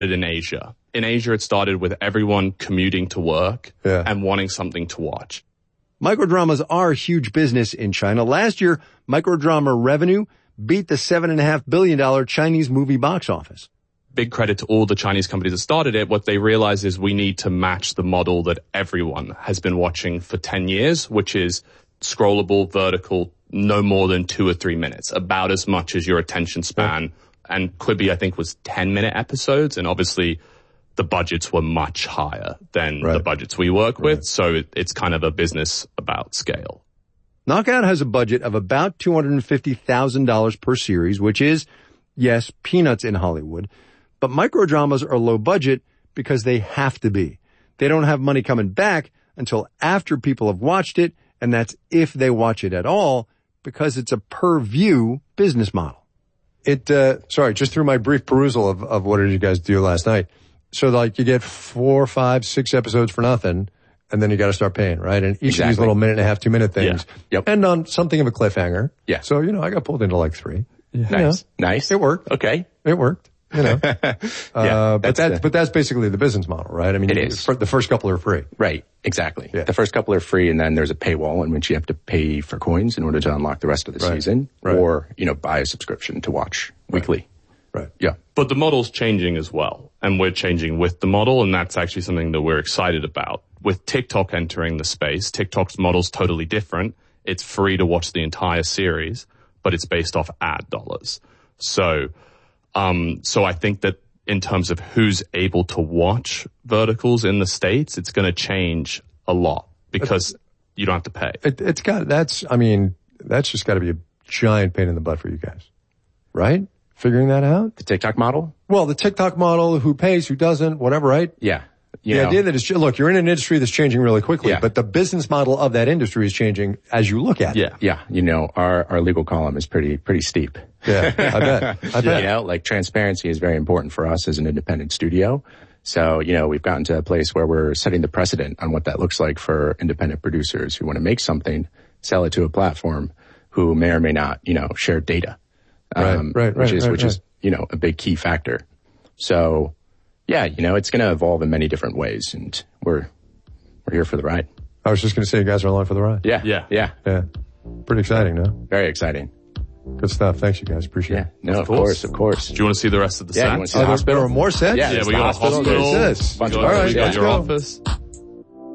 in Asia. In Asia, it started with everyone commuting to work and wanting something to watch. Microdramas are a huge business in China. Last year, microdrama revenue beat the $7.5 billion Chinese movie box office. Big credit to all the Chinese companies that started it. What they realized is we need to match the model that everyone has been watching for 10 years, which is scrollable, vertical, no more than 2 or 3 minutes, about as much as your attention span. And Quibi, I think, was 10-minute episodes. And obviously, the budgets were much higher than the budgets we work with. So it's kind of a business about scale. Knockout has a budget of about $250,000 per series, which is, yes, peanuts in Hollywood. But microdramas are low budget because they have to be. They don't have money coming back until after people have watched it, and that's if they watch it at all, because it's a per-view business model. Just through my brief perusal of what did you guys do last night. So like you get 4, 5, 6 episodes for nothing, and then you got to start paying, right? And each of these little 1.5, 2 minute things end on something of a cliffhanger. Yeah. So, I got pulled into like 3. Yeah. Nice. It worked. Okay. It worked. But that's basically the business model, right? I mean, it is. The first couple are free. Right. Exactly. Yeah. The first couple are free, and then there's a paywall in which you have to pay for coins in order to unlock the rest of the season, or, buy a subscription to watch weekly. Right. Yeah. But the model's changing as well, and we're changing with the model, and that's actually something that we're excited about. With TikTok entering the space, TikTok's model's totally different. It's free to watch the entire series, but it's based off ad dollars. So I think that in terms of who's able to watch verticals in the States, it's going to change a lot because you don't have to pay. That's just got to be a giant pain in the butt for you guys, right? Figuring that out? The TikTok model? Well, the TikTok model, who pays, who doesn't, whatever, right? Yeah. The idea that look, you're in an industry that's changing really quickly, but the business model of that industry is changing as you look at it. Yeah. Our legal column is pretty steep. Yeah, I bet. Like transparency is very important for us as an independent studio. So, we've gotten to a place where we're setting the precedent on what that looks like for independent producers who want to make something, sell it to a platform who may or may not, share data. Which is a big key factor. So, it's going to evolve in many different ways, and we're here for the ride. I was just going to say, you guys are along for the ride. Yeah. Pretty exciting, no? Very exciting. Good stuff. Thanks, you guys. Appreciate it. No, of course. Do you want to see the rest of the sets? You want to see the hospital? There are more sets? Yeah, we got a hospital. All right, we got your office.